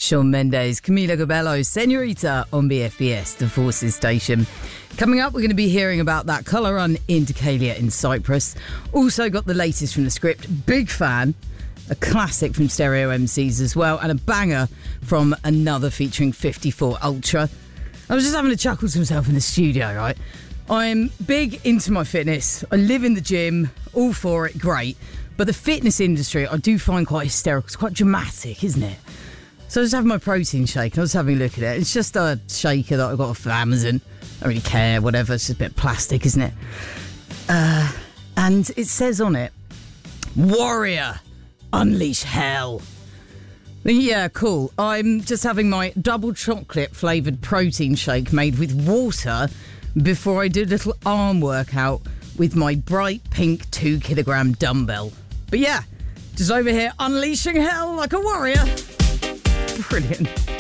Shawn Mendes, Camila Cabello, Senorita on BFBS, the Forces station. Coming up, we're going to be hearing about that colour on Indicalia in Cyprus. Also got the latest from The Script. Big fan. A classic from Stereo MCs as well. And a banger from another featuring 54 Ultra. I was just having a chuckle to myself in the studio, right? I'm big into my fitness. I live in the gym. All for it. Great. But the fitness industry, I do find quite hysterical. It's quite dramatic, isn't it? So I was having my protein shake. I was having a look at it. It's just a shaker that I got off of Amazon. I don't really care, whatever. It's just a bit of plastic, isn't it? And it says on it, Warrior, unleash hell. Yeah, cool. I'm just having my double chocolate flavoured protein shake made with water before I do a little arm workout with my bright pink 2 kilogram dumbbell. But yeah, just over here unleashing hell like a warrior. Brilliant.